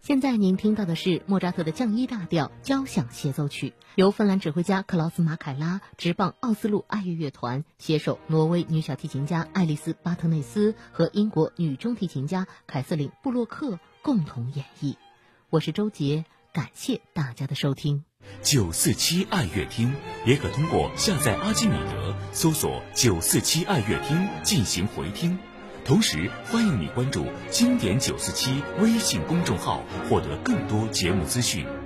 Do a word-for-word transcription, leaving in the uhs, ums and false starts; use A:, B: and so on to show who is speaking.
A: 现在您听到的是莫扎特的降一大调交响协奏曲，由芬兰指挥家克劳斯·马凯拉、直棒奥斯陆爱乐乐团携手挪威女小提琴家爱丽丝·巴特内斯和英国女中提琴家凯瑟琳·布洛克共同演绎。我是周杰，感谢大家的收听。
B: 九四七爱乐厅也可通过下载阿基米德搜索九四七爱乐厅进行回听。同时欢迎你关注经典九四七微信公众号，获得更多节目资讯。